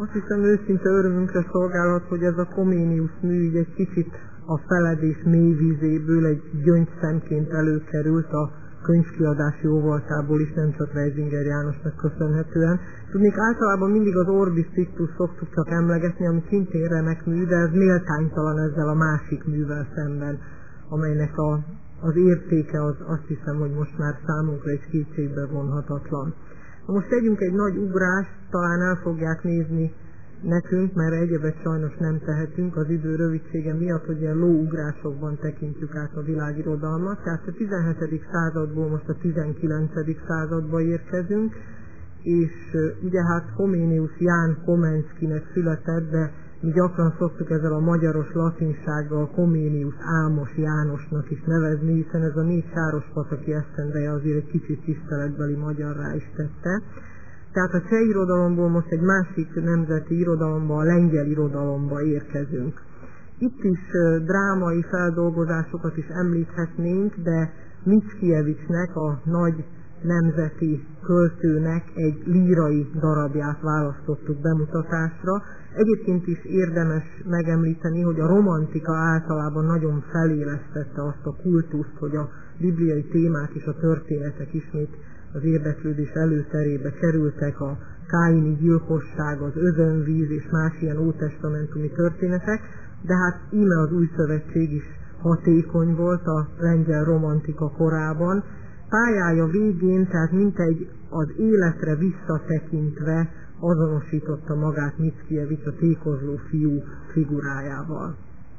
Azt hiszem őszinte örömünkre szolgálhat, hogy ez a Comenius mű egy kicsit a feledés mélyvízéből egy gyöngyszemként előkerült a könyvkiadás jóvoltából is, nem csak Reisinger Jánosnak köszönhetően. Tudnék, általában mindig az Orbis Pictus szoktuk csak emlegetni, ami szintén remek mű, de ez méltánytalan ezzel a másik művel szemben, amelynek az értéke az azt hiszem, hogy most már számunkra egy kétségbe vonhatatlan. Most tegyünk egy nagy ugrást, talán el fogják nézni nekünk, mert egyebet sajnos nem tehetünk az idő rövidsége miatt, hogy ilyen lóugrásokban tekintjük át a világirodalmat. Tehát a 17. századból most a 19. századba érkezünk, és ugye hát Comenius Ján Komenszkinek született, de mi gyakran szoktuk ezzel a magyaros latinsággal Comenius Ámos Jánosnak is nevezni, hiszen ez a 4 Sárospataki esztendeje azért egy kicsit tiszteletbeli magyarrá is tette. Tehát a cseh irodalomból most egy másik nemzeti irodalomba, a lengyel irodalomba érkezünk. Itt is drámai feldolgozásokat is említhetnénk, de Mickiewicznek, a nagy nemzeti költőnek egy lírai darabját választottuk bemutatásra. Egyébként is érdemes megemlíteni, hogy a romantika általában nagyon felélesztette azt a kultuszt, hogy a bibliai témák és a történetek ismét az érdeklődés előterébe kerültek, a káini gyilkosság, az özönvíz és más ilyen ótestamentumi történetek, de hát íme az új szövetség is hatékony volt a lengyel romantika korában. Pályája végén, tehát mintegy az életre visszatekintve azonosította magát Mickiewicz a tékozló fiú figurájával.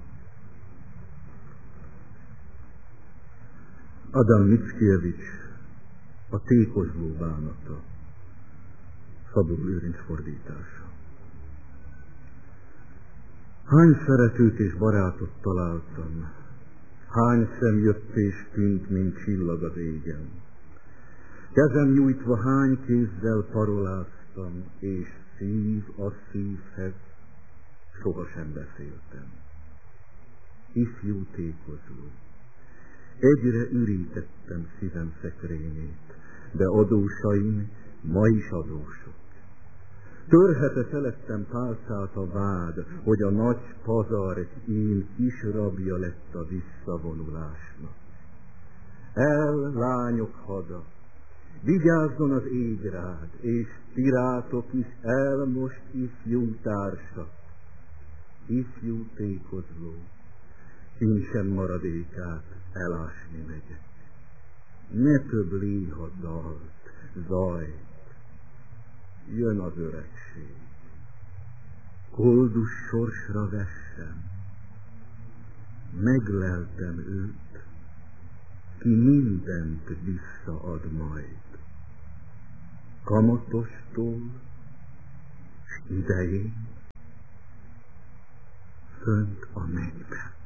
Adam Mickiewicz, a tékozló bánata, Szabó Lőrinc fordítása. Hány szeretőt és barátot találtam, hány szem jött és tűnt, mint csillag az égen. Kezem nyújtva hány kézzel paroláztam, és szív a szívhez sohasem beszéltem. Ifjú tékozló, egyre ürítettem szívem szekrényét, de adósaim ma is adósok. Törhete felettem pálcát a vád, hogy a nagy pazar én kis rabja lett a visszavonulásnak. El, lányok hada, vigyázzon az ég rád, és pirátok is el most ifjú társak. Ifjú tékozló, én sem maradékát elásni megyek. Ne több léha dalt, zajt, jön az öregség. Koldus sorsra vessem, megleltem őt, ki mindent visszaad majd. Kamatostól, s idején, fönt a mennyben.